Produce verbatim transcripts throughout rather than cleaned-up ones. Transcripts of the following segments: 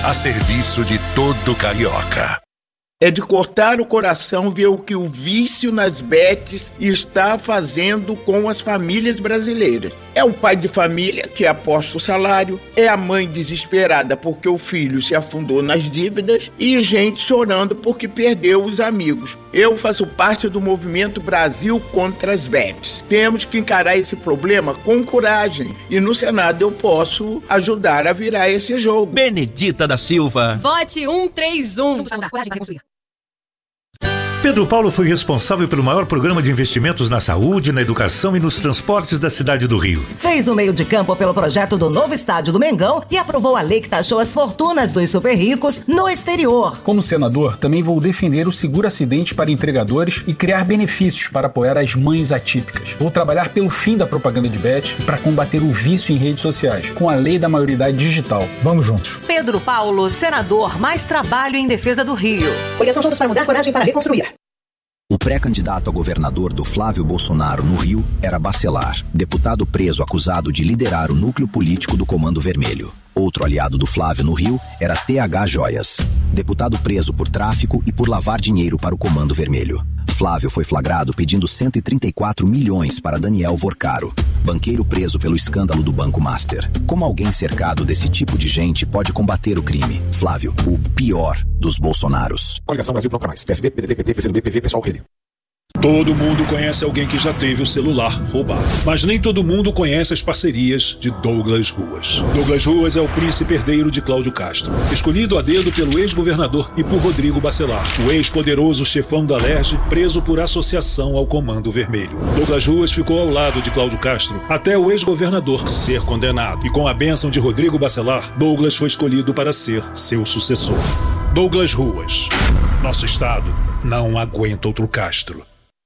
a serviço de todo carioca. É de cortar o coração ver o que o vício nas bets está fazendo com as famílias brasileiras. É o pai de família que aposta o salário, é a mãe desesperada porque o filho se afundou nas dívidas e gente chorando porque perdeu os amigos. Eu faço parte do movimento Brasil contra as bets. Temos que encarar esse problema com coragem e no Senado eu posso ajudar a virar esse jogo. Benedita da Silva. Vote cento e trinta e um. Pedro Paulo foi responsável pelo maior programa de investimentos na saúde, na educação e nos transportes da cidade do Rio. Fez o meio de campo pelo projeto do novo estádio do Mengão e aprovou a lei que taxou as fortunas dos super ricos no exterior. Como senador, também vou defender o seguro acidente para entregadores e criar benefícios para apoiar as mães atípicas. Vou trabalhar pelo fim da propaganda de bet e para combater o vício em redes sociais, com a lei da maioridade digital. Vamos juntos. Pedro Paulo, senador, mais trabalho em defesa do Rio. Coligação Juntos para Mudar, coragem para reconstruir. O pré-candidato a governador do Flávio Bolsonaro no Rio era Bacelar, deputado preso acusado de liderar o núcleo político do Comando Vermelho. Outro aliado do Flávio no Rio era T H Joias, deputado preso por tráfico e por lavar dinheiro para o Comando Vermelho. Flávio foi flagrado pedindo cento e trinta e quatro milhões para Daniel Vorcaro, banqueiro preso pelo escândalo do Banco Master. Como alguém cercado desse tipo de gente pode combater o crime? Flávio, o pior dos Bolsonaros. Coligação Brasil Troca Mais. P S B, P D T, P T, P C do B, P V, Pessoal Rede. Todo mundo conhece alguém que já teve o celular roubado, mas nem todo mundo conhece as parcerias de Douglas Ruas. Douglas Ruas é o príncipe herdeiro de Cláudio Castro, escolhido a dedo pelo ex-governador e por Rodrigo Bacelar, o ex-poderoso chefão da Lerge, preso por associação ao Comando Vermelho. Douglas Ruas ficou ao lado de Cláudio Castro até o ex-governador ser condenado, e com a bênção de Rodrigo Bacelar, Douglas foi escolhido para ser seu sucessor. Douglas Ruas. Nosso estado não aguenta outro Castro.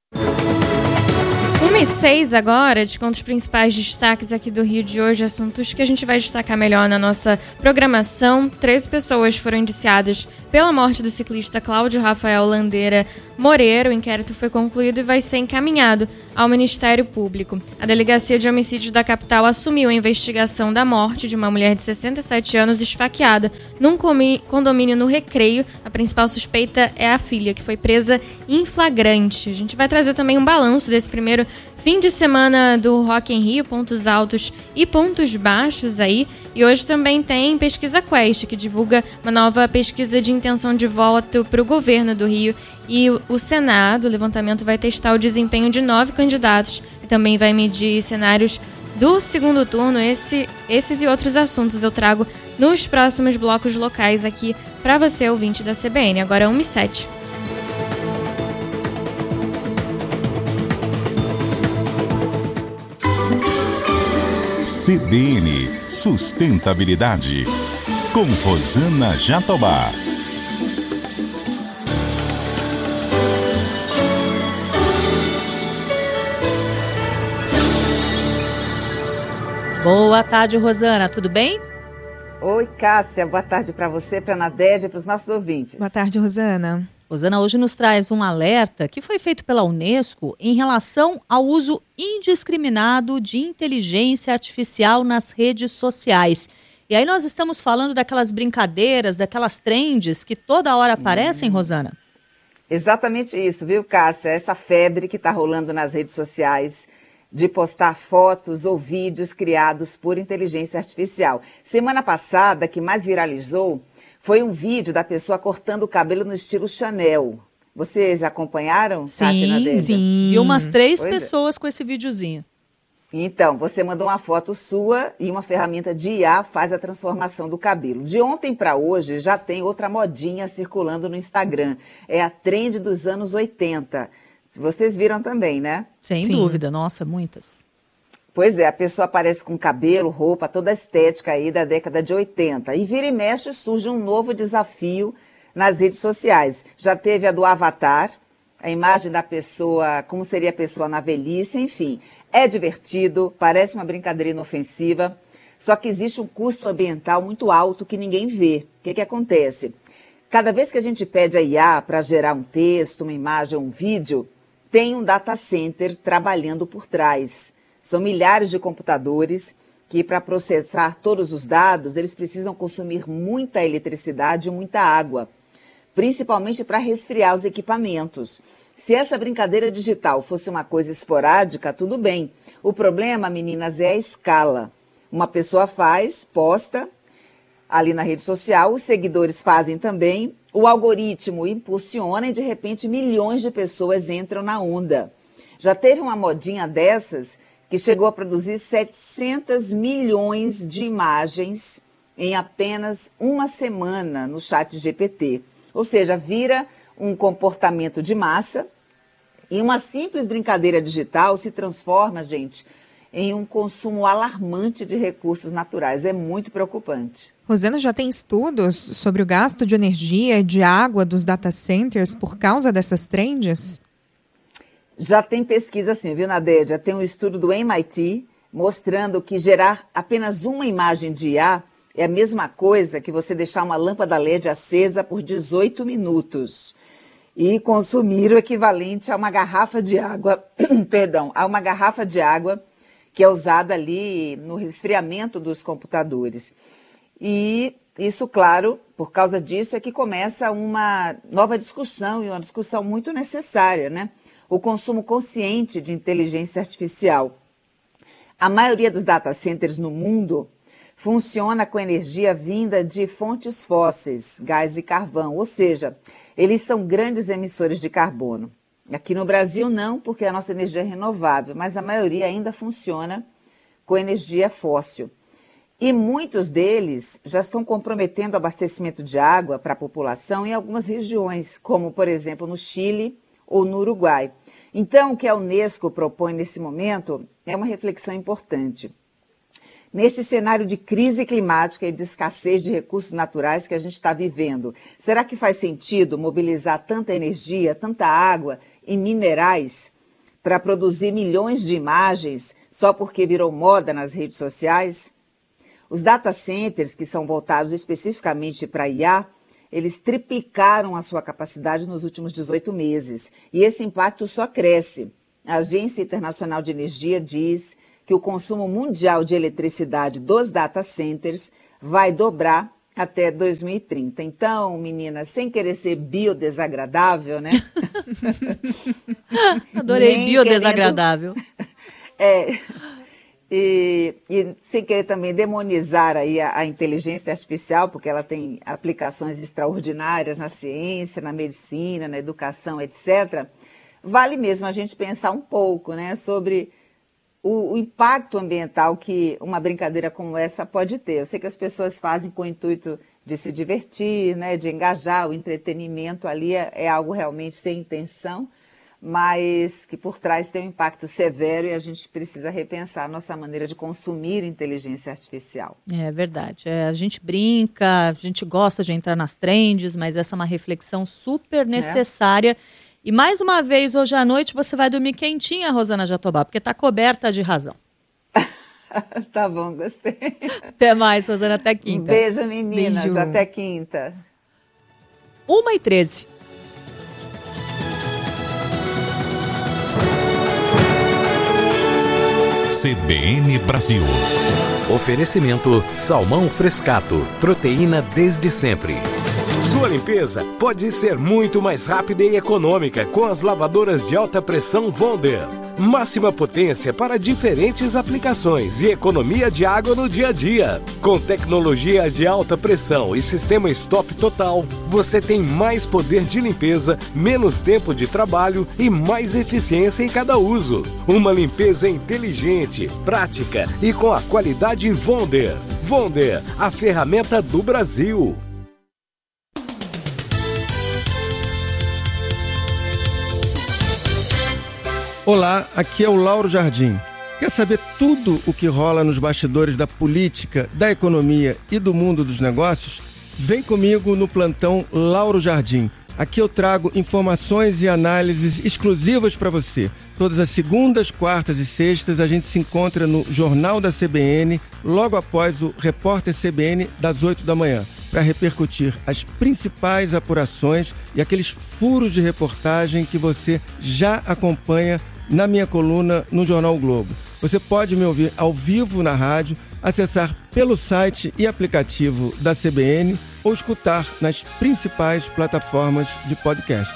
uma e seis agora, de conta os principais destaques aqui do Rio de hoje, assuntos que a gente vai destacar melhor na nossa programação. treze pessoas foram indiciadas pela morte do ciclista Cláudio Rafael Landeira Moreira. O inquérito foi concluído e vai ser encaminhado ao Ministério Público. A Delegacia de Homicídios da capital assumiu a investigação da morte de uma mulher de sessenta e sete anos esfaqueada num condomínio no Recreio. A principal suspeita é a filha, que foi presa em flagrante. A gente vai trazer também um balanço desse primeiro fim de semana do Rock in Rio, pontos altos e pontos baixos aí. E hoje também tem Pesquisa Quest, que divulga uma nova pesquisa de intenção de voto para o governo do Rio. E o Senado, o levantamento vai testar o desempenho de nove candidatos e também vai medir cenários do segundo turno. Esse, esses e outros assuntos eu trago nos próximos blocos locais aqui para você, ouvinte da C B N. Agora é uma e sete. C B N Sustentabilidade, com Rosana Jatobá. Boa tarde, Rosana, tudo bem? Oi, Cássia, boa tarde para você, para a Nadege e para os nossos ouvintes. Boa tarde, Rosana. Rosana, hoje nos traz um alerta que foi feito pela Unesco em relação ao uso indiscriminado de inteligência artificial nas redes sociais. E aí nós estamos falando daquelas brincadeiras, daquelas trends que toda hora aparecem, hum. Rosana? Exatamente isso, viu, Cássia? Essa febre que está rolando nas redes sociais de postar fotos ou vídeos criados por inteligência artificial. Semana passada, que mais viralizou, foi um vídeo da pessoa cortando o cabelo no estilo Chanel. Vocês acompanharam? Sim, sim. E umas três pois pessoas é. com esse videozinho. Então, você mandou uma foto sua e uma ferramenta de I A faz a transformação do cabelo. De ontem para hoje já tem outra modinha circulando no Instagram. É a trend dos anos oitenta. Vocês viram também, né? Sem Sim. dúvida, nossa, muitas. Pois é, a pessoa aparece com cabelo, roupa, toda a estética aí da década de oitenta. E vira e mexe surge um novo desafio nas redes sociais. Já teve a do avatar, a imagem da pessoa, como seria a pessoa na velhice, enfim. É divertido, parece uma brincadeira inofensiva, só que existe um custo ambiental muito alto que ninguém vê. O que que acontece? Cada vez que a gente pede a I A para gerar um texto, uma imagem ou um vídeo, tem um data center trabalhando por trás. São milhares de computadores que para processar todos os dados, eles precisam consumir muita eletricidade e muita água, principalmente para resfriar os equipamentos. Se essa brincadeira digital fosse uma coisa esporádica, tudo bem. O problema, meninas, é a escala. Uma pessoa faz, posta ali na rede social, os seguidores fazem também, o algoritmo impulsiona e de repente milhões de pessoas entram na onda. Já teve uma modinha dessas que chegou a produzir setecentos milhões de imagens em apenas uma semana no chat G P T. Ou seja, vira um comportamento de massa e uma simples brincadeira digital se transforma, gente, em um consumo alarmante de recursos naturais. É muito preocupante. Rosana, já tem estudos sobre o gasto de energia e de água dos data centers por causa dessas trends? Já tem pesquisa assim, viu, Nadédia? Tem um estudo do M I T mostrando que gerar apenas uma imagem de I A é a mesma coisa que você deixar uma lâmpada L E D acesa por dezoito minutos e consumir o equivalente a uma garrafa de água, perdão, a uma garrafa de água que é usada ali no resfriamento dos computadores. E isso, claro, por causa disso é que começa uma nova discussão, e uma discussão muito necessária, né? O consumo consciente de inteligência artificial. A maioria dos data centers no mundo funciona com energia vinda de fontes fósseis, gás e carvão, ou seja, eles são grandes emissores de carbono. Aqui no Brasil não, porque a nossa energia é renovável, mas a maioria ainda funciona com energia fóssil. E muitos deles já estão comprometendo o abastecimento de água para a população em algumas regiões, como, por exemplo, no Chile ou no Uruguai. Então, o que a Unesco propõe nesse momento é uma reflexão importante. Nesse cenário de crise climática e de escassez de recursos naturais que a gente está vivendo, será que faz sentido mobilizar tanta energia, tanta água e minerais para produzir milhões de imagens só porque virou moda nas redes sociais? Os data centers, que são voltados especificamente para I A, eles triplicaram a sua capacidade nos últimos dezoito meses. E esse impacto só cresce. A Agência Internacional de Energia diz que o consumo mundial de eletricidade dos data centers vai dobrar até dois mil e trinta. Então, meninas, sem querer ser biodesagradável, né? Adorei biodesagradável. É... E, e sem querer também demonizar aí a, a inteligência artificial, porque ela tem aplicações extraordinárias na ciência, na medicina, na educação, etcétera, vale mesmo a gente pensar um pouco, né, sobre o, o impacto ambiental que uma brincadeira como essa pode ter. Eu sei que as pessoas fazem com o intuito de se divertir, né, de engajar, o entretenimento ali é, é algo realmente sem intenção, mas que por trás tem um impacto severo e a gente precisa repensar a nossa maneira de consumir inteligência artificial. É verdade. É, a gente brinca, a gente gosta de entrar nas trends, mas essa é uma reflexão super necessária. É. E mais uma vez, hoje à noite, você vai dormir quentinha, Rosana Jatobá, porque está coberta de razão. Tá bom, gostei. Até mais, Rosana, até quinta. Um beijo, meninas, beijo. Até quinta. uma e treze. C B N Brasil. Oferecimento Salmão Frescato, proteína desde sempre. Sua limpeza pode ser muito mais rápida e econômica com as lavadoras de alta pressão Wonder. Máxima potência para diferentes aplicações e economia de água no dia a dia. Com tecnologia de alta pressão e sistema stop total, você tem mais poder de limpeza, menos tempo de trabalho e mais eficiência em cada uso. Uma limpeza inteligente, prática e com a qualidade Wonder. Wonder, a ferramenta do Brasil. Olá, aqui é o Lauro Jardim. Quer saber tudo o que rola nos bastidores da política, da economia e do mundo dos negócios? Vem comigo no plantão Lauro Jardim. Aqui eu trago informações e análises exclusivas para você. Todas as segundas, quartas e sextas a gente se encontra no Jornal da C B N, logo após o Repórter C B N das oito da manhã, para repercutir as principais apurações e aqueles furos de reportagem que você já acompanha na minha coluna no Jornal o Globo. Você pode me ouvir ao vivo na rádio acessar pelo site e aplicativo da C B N ou escutar nas principais plataformas de podcast.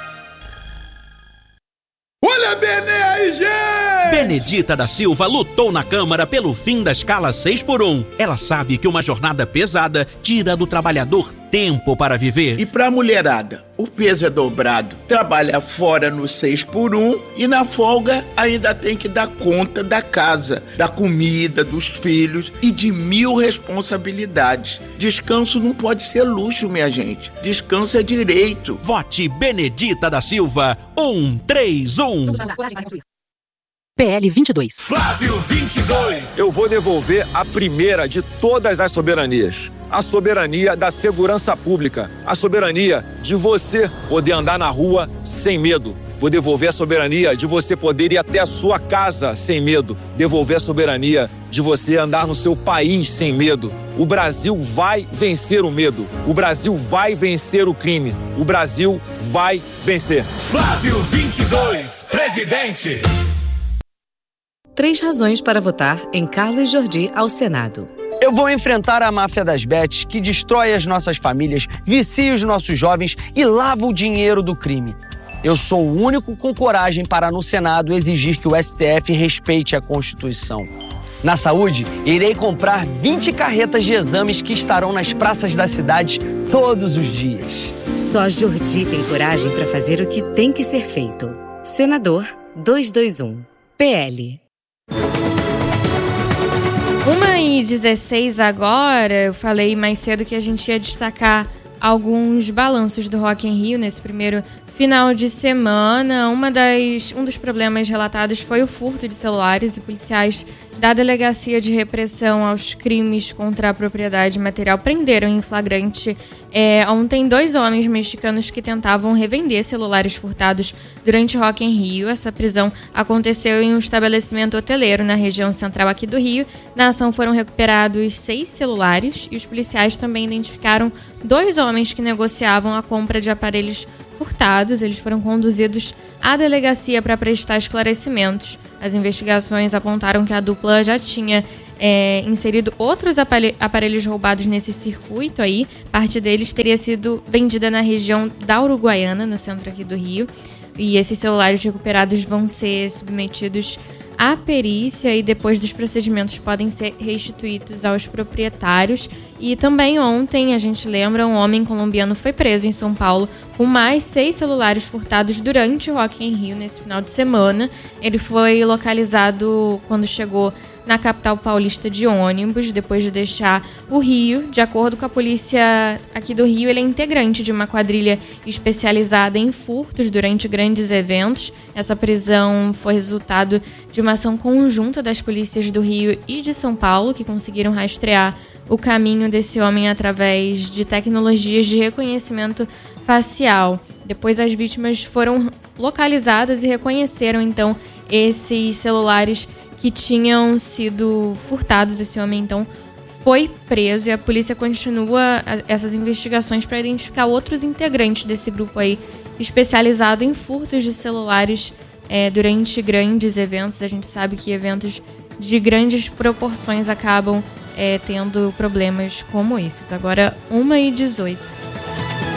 Olha bem aí, gente! Benedita da Silva lutou na Câmara pelo fim da escala seis por um. Ela sabe que uma jornada pesada tira do trabalhador tempo para viver. E pra mulherada, o peso é dobrado. Trabalha fora no seis por um e na folga ainda tem que dar conta da casa, da comida, dos filhos e de mil responsabilidades. Descanso não pode ser luxo, minha gente. Descanso é direito. Vote Benedita da Silva um três um. P L vinte e dois. Flávio vinte e dois. Eu vou devolver a primeira de todas as soberanias. A soberania da segurança pública. A soberania de você poder andar na rua sem medo. Vou devolver a soberania de você poder ir até a sua casa sem medo. Devolver a soberania de você andar no seu país sem medo. O Brasil vai vencer o medo. O Brasil vai vencer o crime. O Brasil vai vencer. Flávio vinte e dois, presidente. Três razões para votar em Carlos Jordi ao Senado. Eu vou enfrentar a máfia das bets que destrói as nossas famílias, vicia os nossos jovens e lava o dinheiro do crime. Eu sou o único com coragem para no Senado exigir que o S T F respeite a Constituição. Na saúde, irei comprar vinte carretas de exames que estarão nas praças da cidade todos os dias. Só Jordi tem coragem para fazer o que tem que ser feito. Senador duzentos e vinte e um, P L. uma e dezesseis agora. Eu falei mais cedo que a gente ia destacar alguns balanços do Rock in Rio nesse primeiro final de semana. Uma das, um dos problemas relatados foi o furto de celulares, e policiais da Delegacia de Repressão aos Crimes contra a Propriedade Material prenderam em flagrante é, ontem dois homens mexicanos que tentavam revender celulares furtados durante o Rock in Rio. Essa prisão aconteceu em um estabelecimento hoteleiro na região central aqui do Rio. Na ação foram recuperados seis celulares e os policiais também identificaram dois homens que negociavam a compra de aparelhos furtados. Eles foram conduzidos à delegacia para prestar esclarecimentos. As investigações apontaram que a dupla já tinha é, inserido outros aparelhos roubados nesse circuito aí. Parte deles teria sido vendida na região da Uruguaiana, no centro aqui do Rio. E esses celulares recuperados vão ser submetidos à perícia e depois dos procedimentos podem ser restituídos aos proprietários. E também ontem, a gente lembra, um homem colombiano foi preso em São Paulo com mais seis celulares furtados durante o Rock in Rio nesse final de semana. Ele foi localizado quando chegou na capital paulista de ônibus, depois de deixar o Rio. De acordo com a polícia aqui do Rio, ele é integrante de uma quadrilha especializada em furtos durante grandes eventos. Essa prisão foi resultado de uma ação conjunta das polícias do Rio e de São Paulo, que conseguiram rastrear o caminho desse homem através de tecnologias de reconhecimento facial. Depois as vítimas foram localizadas e reconheceram então esses celulares que tinham sido furtados. Esse homem, então, foi preso e a polícia continua essas investigações para identificar outros integrantes desse grupo aí, especializado em furtos de celulares é, durante grandes eventos. A gente sabe que eventos de grandes proporções acabam é, tendo problemas como esses. Agora, uma e dezoito.